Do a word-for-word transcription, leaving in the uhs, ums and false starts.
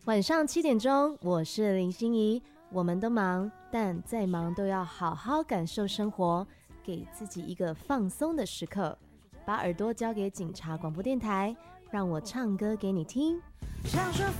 晚上七点钟，我是林心怡。我们都忙，但再忙都要好好感受生活，给自己一个放松的时刻。把耳朵交给警察广播电台，让我唱歌给你听。 想说